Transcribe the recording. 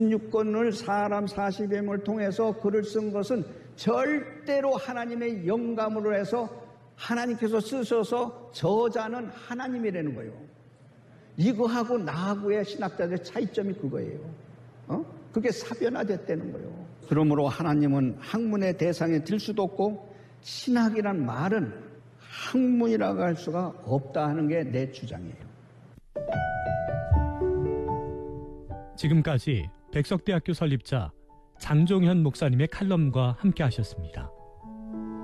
16권을 사람 40여 명을 통해서 글을 쓴 것은 절대로 하나님의 영감으로 해서 하나님께서 쓰셔서 저자는 하나님이라는 거예요. 이거하고 나하고의 신학자들의 차이점이 그거예요. 그게 사변화됐다는 거예요. 그러므로 하나님은 학문의 대상에 들 수도 없고 신학이란 말은 학문이라고 할 수가 없다 하는 게 내 주장이에요. 지금까지 백석대학교 설립자 장종현 목사님의 칼럼과 함께 하셨습니다.